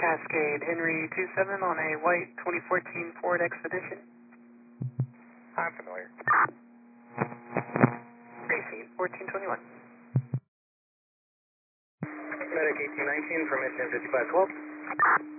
Cascade, Henry 27 on a white 2014 Ford Expedition. I'm familiar. Racing 1421. Medic 1819 from Mission 5512.